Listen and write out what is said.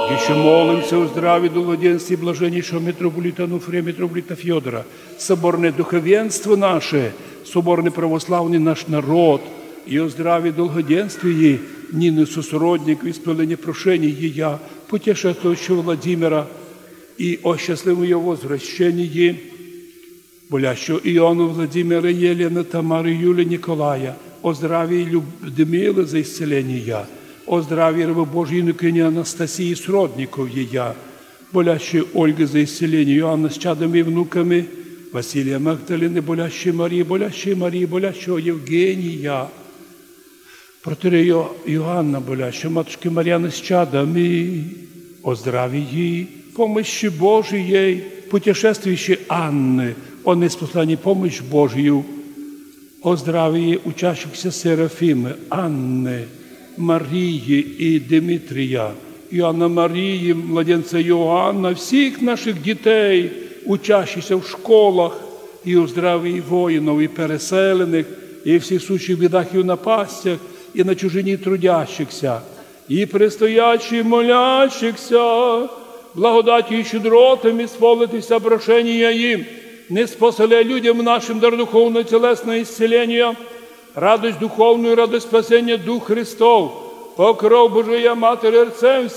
Еще молимся о здравии, долгоденствии блаженнейшего митрополита Онуфрия, митрополита Федора, соборное духовенство наше, соборный православный наш народ, и о здравии, долгоденствии Нины сосродников, исполнение прошений ее, путешествующего Владимира, и о счастливом ее возвращении, болящего Иону, Владимира, Елены, Тамары, Юлии, Николая, о здравии Людмилы за исцеление, о здравии рабы Божьей Инокине Анастасии сродников ее, болящей Ольги за исцеление, Иоанна с чадами и внуками, Василия Магдалины, болящей Марии, болящего Евгения, протиерея Иоанна, болящего матушки Марьяны с чадами, о здравии, помощи Божией, путешествующей Анны, о неспослании помощь Божию, о здравии учащихся Серафимы, Анны, Марии и Дмитрия, Иоанна Марии, младенца Иоанна, всех наших детей, учащихся в школах, и о здравии воинов, и переселенных, и всех сущих бедах и в напастях, и на чужине трудящихся, и предстоящих молящихся, благодатью и щедротами сполнитися прошения им, не споселяй людям нашим дар духовного телесного исцеления, радость духовную, радость спасения Дух Христов, покров Божия Матерь Отцем